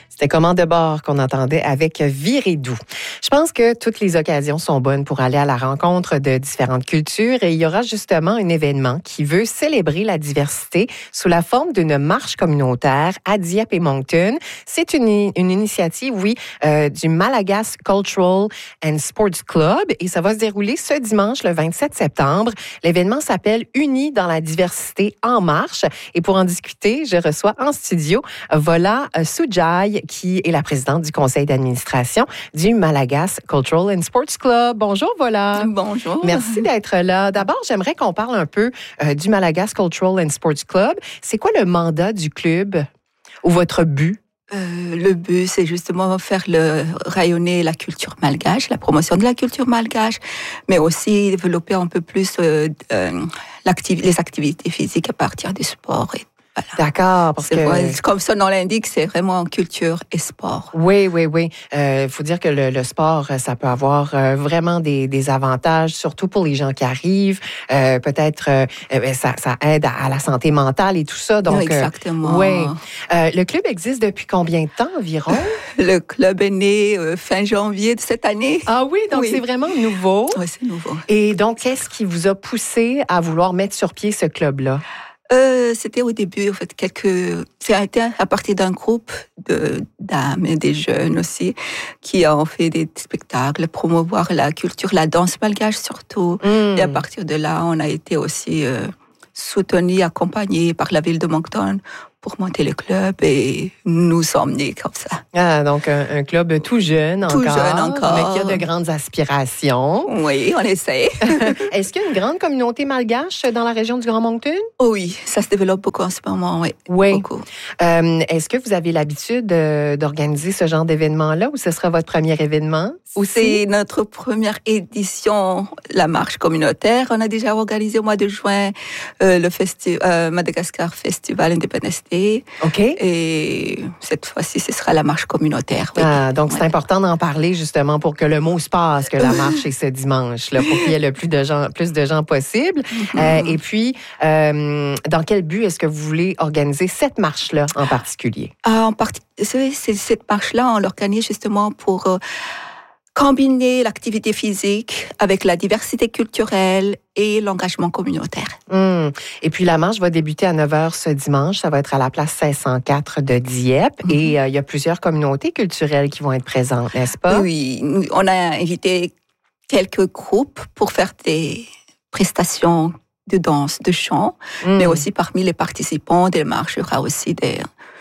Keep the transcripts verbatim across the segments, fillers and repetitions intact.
C'était Commande de bord qu'on entendait avec Viredou. Je pense que toutes les occasions sont bonnes pour aller à la rencontre de différentes cultures et il y aura justement un événement qui veut célébrer la diversité sous la forme d'une marche communautaire à Dieppe et Moncton. C'est une, une initiative, oui, euh, du Malagasy Cultural and Sports Club et ça va se dérouler ce dimanche, le vingt-sept septembre. L'événement s'appelle Unis dans la diversité en marche et pour en discuter, je reçois en studio Vola Soujai, qui est la présidente du conseil d'administration du Malagasy Cultural and Sports Club. Bonjour, Vola. Bonjour. Merci d'être là. D'abord, j'aimerais qu'on parle un peu euh, du Malagasy Cultural and Sports Club. C'est quoi le mandat du club ou votre but? Euh, le but, c'est justement faire le, rayonner la culture malgache, la promotion de la culture malgache, mais aussi développer un peu plus euh, euh, l'activ- les activités physiques à partir du sport. Et voilà. D'accord, parce c'est que... vrai, comme son nom l'indique, c'est vraiment culture et sport. Oui, oui, oui. Il euh, faut dire que le, le sport, ça peut avoir euh, vraiment des, des avantages, surtout pour les gens qui arrivent. Euh, peut-être, euh, ça, ça aide à, à la santé mentale et tout ça. Donc, exactement. Euh, oui. Euh, le club existe depuis combien de temps environ? Le club est né euh, fin janvier de cette année. Ah oui, donc oui. c'est vraiment nouveau. Oui, c'est nouveau. Et donc, qu'est-ce qui vous a poussé à vouloir mettre sur pied ce club-là? Euh, c'était au début, en fait, quelques. C'était à partir d'un groupe de dames et des jeunes aussi qui ont fait des spectacles, promouvoir la culture, la danse malgache surtout. Mm. Et à partir de là, on a été aussi euh, soutenus, accompagnés par la ville de Moncton pour monter le club et nous emmener comme ça. Ah, donc un, un club tout jeune encore. Tout jeune encore. Mais qui a de grandes aspirations. Oui, on essaie. Est-ce qu'il y a une grande communauté malgache dans la région du Grand Moncton? Oh oui, ça se développe beaucoup en ce moment, oui. Oui. Beaucoup. Euh, est-ce que vous avez l'habitude de, d'organiser ce genre d'événement-là ou ce sera votre premier événement? Ou c'est notre première édition, la marche communautaire. On a déjà organisé au mois de juin euh, le festi- euh, Madagascar Festival Independence Day. OK. Et cette fois-ci, ce sera la marche communautaire. Oui. Ah, donc, ouais. C'est important d'en parler justement pour que le mot se passe, que la marche est ce dimanche, là, pour qu'il y ait le plus de gens, plus de gens possible. Mm-hmm. Euh, et puis, euh, dans quel but est-ce que vous voulez organiser cette marche-là en particulier? Ah, en partie, c'est, c'est, cette marche-là, on l'organise justement pour euh, combiner l'activité physique avec la diversité culturelle et l'engagement communautaire. Mmh. Et puis, la marche va débuter à neuf heures ce dimanche. Ça va être à la place cinq cent quatre de Dieppe. Mmh. Et euh, il y a plusieurs communautés culturelles qui vont être présentes, n'est-ce pas? Oui, on a invité quelques groupes pour faire des prestations de danse, de chant, mmh. mais aussi parmi les participants des marches, il y aura aussi des,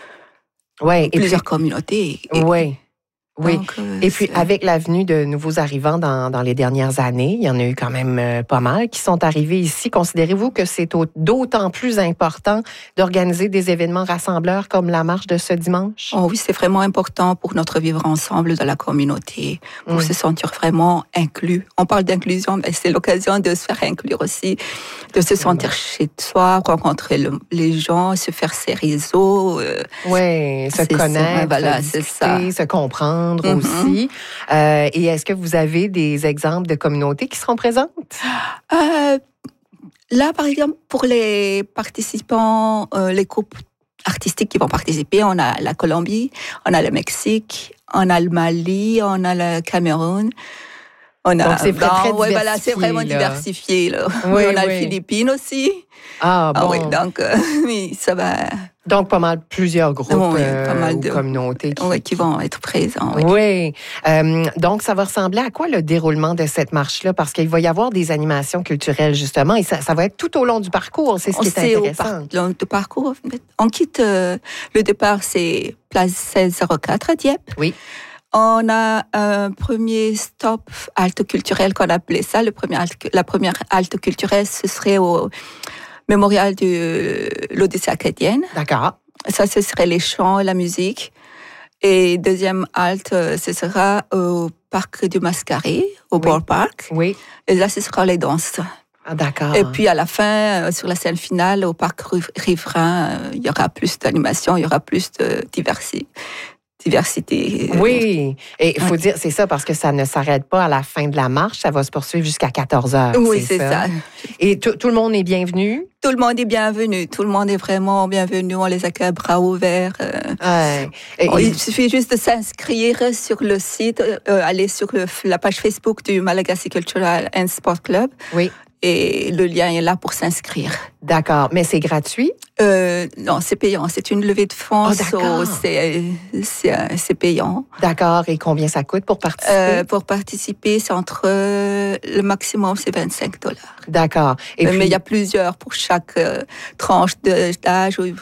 ouais, plusieurs et puis, communautés. Oui. Oui. Donc, euh, et puis, c'est... avec la venue de nouveaux arrivants dans, dans les dernières années, il y en a eu quand même euh, pas mal qui sont arrivés ici. Considérez-vous que c'est au, d'autant plus important d'organiser des événements rassembleurs comme la marche de ce dimanche? Oh oui, c'est vraiment important pour notre vivre ensemble dans la communauté, pour mmh. se sentir vraiment inclus. On parle d'inclusion, mais c'est l'occasion de se faire inclure aussi, de se sentir mmh. chez soi, rencontrer le, les gens, se faire ses réseaux. Euh, oui, se connaître, ça, voilà, discuter, c'est ça. se comprendre. Mm-hmm. aussi. Euh, et est-ce que vous avez des exemples de communautés qui seront présentes? Euh, là, par exemple, pour les participants, euh, les groupes artistiques qui vont participer, on a la Colombie, on a le Mexique, on a le Mali, on a le Cameroun. On a, donc, c'est très, très ouais, voilà, c'est vraiment là. diversifié. Là. Oui, on a oui. les Philippines aussi. Ah, bon. Ah, oui, donc, euh, oui, ça va... Donc, pas mal, plusieurs groupes oui, euh, pas mal ou de communautés qui, oui, qui vont être présents. Oui. oui. Euh, donc, ça va ressembler à quoi le déroulement de cette marche-là? Parce qu'il va y avoir des animations culturelles, justement, et ça, ça va être tout au long du parcours. C'est ce qui est c'est intéressant. Au par- le parcours, on quitte... Euh, le départ, c'est place seize zéro quatre à Dieppe. Oui. On a un premier stop halte culturelle qu'on appelait ça. Le premier halte, la première halte culturelle, ce serait au mémorial de l'Odyssée acadienne. D'accord. Ça, ce serait les chants, la musique. Et deuxième halte, ce sera au parc du Mascaré, au oui. Ball Park. Oui. Et là, ce sera les danses. Ah, d'accord. Et puis à la fin, sur la scène finale, au parc riverain, il y aura plus d'animation, il y aura plus de diversité. diversité. Oui, et il faut ouais. dire, c'est ça, parce que ça ne s'arrête pas à la fin de la marche, ça va se poursuivre jusqu'à quatorze heures. Oui, c'est, c'est ça. ça. Et tout, tout le monde est bienvenu? Tout le monde est bienvenu. Tout le monde est vraiment bienvenu. On les accueille à bras ouverts. Ouais. Et, bon, il suffit juste de s'inscrire sur le site, euh, aller sur le, la page Facebook du Malagasy Cultural and Sport Club. Oui. Et le lien est là pour s'inscrire. D'accord. Mais c'est gratuit? Euh, non, c'est payant. C'est une levée de fonds. Oh, d'accord. So c'est, c'est, c'est payant. D'accord. Et combien ça coûte pour participer? Euh, pour participer, c'est entre... Euh, le maximum, c'est vingt-cinq dollars. D'accord. Et Mais puis... il y a plusieurs pour chaque euh, tranche de, d'âge, ou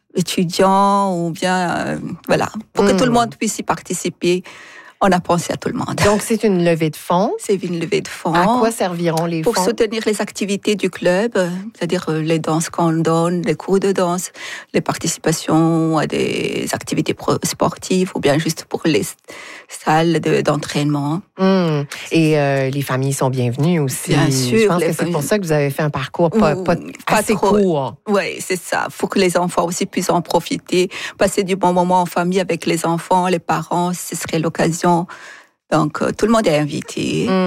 étudiant, ou bien... Euh, voilà. Pour mmh. que tout le monde puisse y participer. On a pensé à tout le monde. Donc, c'est une levée de fonds. C'est une levée de fonds. À quoi serviront les fonds? Pour soutenir les activités du club, c'est-à-dire les danses qu'on donne, les cours de danse, les participations à des activités sportives ou bien juste pour les salles de, d'entraînement. Mmh. Et euh, les familles sont bienvenues aussi. Bien sûr. Je pense que c'est familles... pour ça que vous avez fait un parcours pas, pas, pas assez trop. court. Oui, c'est ça. Il faut que les enfants aussi puissent en profiter, passer du bon moment en famille avec les enfants, les parents, ce serait l'occasion. Donc, euh, tout le monde est invité. Mmh.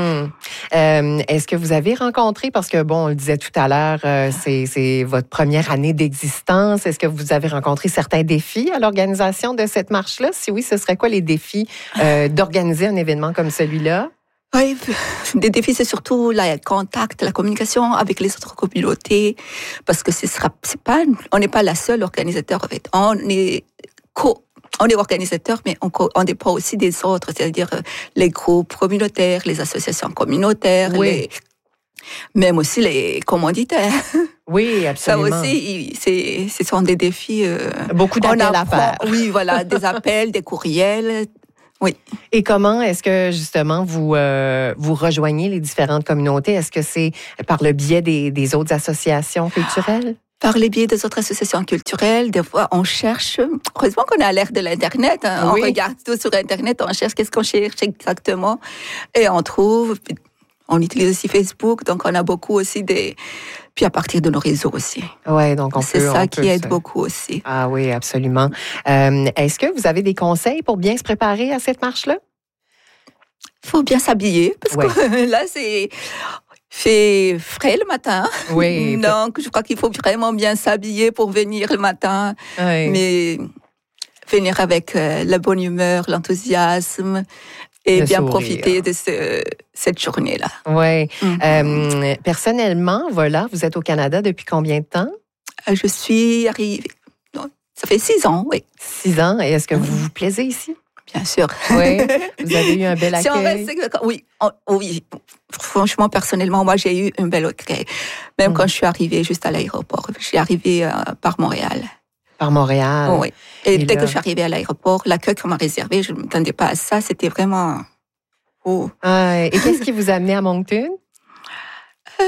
Euh, est-ce que vous avez rencontré, parce que, bon, on le disait tout à l'heure, euh, c'est, c'est votre première année d'existence. Est-ce que vous avez rencontré certains défis à l'organisation de cette marche-là? Si oui, ce serait quoi les défis euh, d'organiser un événement comme celui-là? Oui, des défis, c'est surtout le contact, la communication avec les autres communautés, parce que ce sera, c'est pas, on n'est pas la seule organisateur. En fait. On est co On est organisateur, mais on, on dépend aussi des autres, c'est-à-dire les groupes communautaires, les associations communautaires, oui. les, même aussi les commanditaires. Oui, absolument. Ça aussi, c'est, ce sont des défis. Euh, Beaucoup d'appels à faire. Oui, voilà, des appels, des courriels. Oui. Et comment est-ce que, justement, vous, euh, vous rejoignez les différentes communautés? Est-ce que c'est par le biais des, des autres associations culturelles? Par les biais des autres associations culturelles, des fois, on cherche... Heureusement qu'on est à l'ère de l'Internet. Hein, oui. On regarde tout sur Internet, on cherche qu'est-ce qu'on cherche exactement. Et on trouve... On utilise aussi Facebook, donc on a beaucoup aussi des... Puis à partir de nos réseaux aussi. Ouais, donc on C'est peut... ça on qui peut aide se... beaucoup aussi. Ah oui, absolument. Euh, est-ce que vous avez des conseils pour bien se préparer à cette marche-là? Il faut bien s'habiller, parce ouais. que là, c'est... fait frais le matin. Oui. Donc, je crois qu'il faut vraiment bien s'habiller pour venir le matin. Oui. Mais venir avec euh, la bonne humeur, l'enthousiasme et le bien sourire. Profiter de ce, cette journée-là. Oui. Mm-hmm. Euh, personnellement, voilà, vous êtes au Canada depuis combien de temps? Je suis arrivée... Non, ça fait six ans, oui. Six ans. Et est-ce que vous vous plaisez ici? Bien sûr. Oui, vous avez eu un bel accueil. Si on reste, oui, on, oui, franchement, personnellement, moi, j'ai eu un bel accueil. Même mmh. quand je suis arrivée juste à l'aéroport. Je suis arrivée euh, par Montréal. Par Montréal? Oui. Et, Et dès là... que je suis arrivée à l'aéroport, l'accueil qu'on m'a réservé, je ne m'attendais pas à ça. C'était vraiment... Oh. Ah, et qu'est-ce qui vous a amené à Moncton? euh,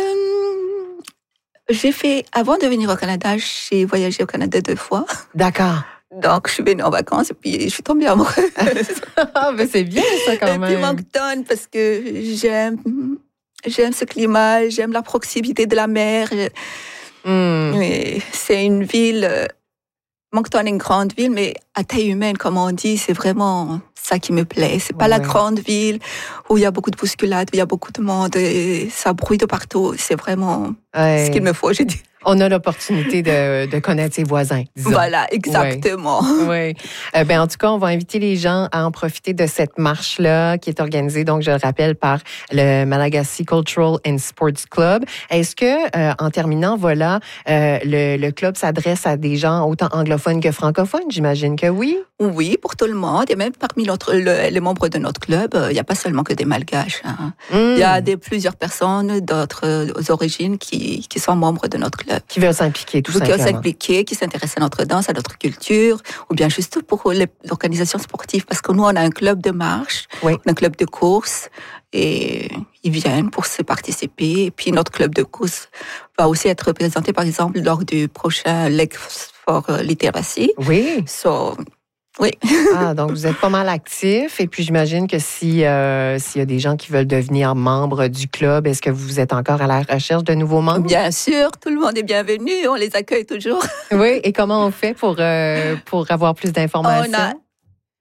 J'ai fait... Avant de venir au Canada, j'ai voyagé au Canada deux fois. D'accord. Donc, je suis venue en vacances et puis je suis tombée amoureuse. Ah, mais c'est bien ça quand même. Et puis Moncton, parce que j'aime, j'aime ce climat, j'aime la proximité de la mer. Mm. Oui, c'est une ville, Moncton est une grande ville, mais à taille humaine, comme on dit, c'est vraiment ça qui me plaît. C'est pas ouais. la grande ville où il y a beaucoup de bousculades, où il y a beaucoup de monde, et ça bruit de partout. C'est vraiment ouais. ce qu'il me faut, je dis. On a l'opportunité de, de connaître ses voisins, disons. Voilà, exactement. Oui. oui. Euh, ben, en tout cas, on va inviter les gens à en profiter de cette marche-là qui est organisée, donc, je le rappelle, par le Malagasy Cultural and Sports Club. Est-ce que, euh, en terminant, voilà, euh, le, le club s'adresse à des gens autant anglophones que francophones? J'imagine que oui. Oui, pour tout le monde. Et même parmi notre, le, les membres de notre club, il n'y a pas seulement que des Malgaches. Hein. Mm. Il y a des, plusieurs personnes d'autres origines qui, qui sont membres de notre club. Qui veulent s'impliquer, tout qui simplement. Qui veulent s'impliquer, qui s'intéressent à notre danse, à notre culture, ou bien juste pour les, l'organisation sportive. Parce que nous, on a un club de marche, oui. un club de course, et ils viennent pour se participer. Et puis notre club de course va aussi être représenté, par exemple, lors du prochain Lake for Literacy. Oui. So, oui. Ah, donc vous êtes pas mal actifs. Et puis j'imagine que si euh, s'il y a des gens qui veulent devenir membres du club, est-ce que vous êtes encore à la recherche de nouveaux membres? Bien sûr, tout le monde est bienvenu. On les accueille toujours. Oui. Et comment on fait pour euh, pour avoir plus d'informations? On a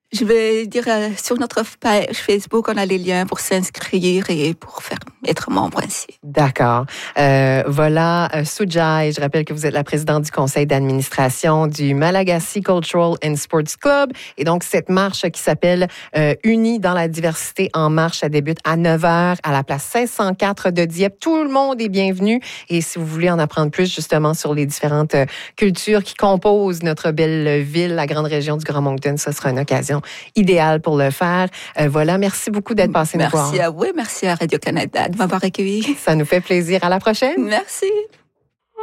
Je vais dire euh, sur notre page Facebook, on a les liens pour s'inscrire et pour faire être membre ainsi. D'accord. Euh, voilà, euh, Sujai, je rappelle que vous êtes la présidente du conseil d'administration du Malagasy Cultural and Sports Club. Et donc, cette marche qui s'appelle euh, Unis dans la diversité en marche, elle débute à neuf heures à la place cinq cent quatre de Dieppe. Tout le monde est bienvenu. Et si vous voulez en apprendre plus justement sur les différentes euh, cultures qui composent notre belle ville, la grande région du Grand Moncton, ce sera une occasion idéale pour le faire. Euh, voilà, merci beaucoup d'être passé nous voir. Merci à vous et merci à Radio-Canada de m'avoir accueilli. Ça nous fait plaisir. À la prochaine. Merci.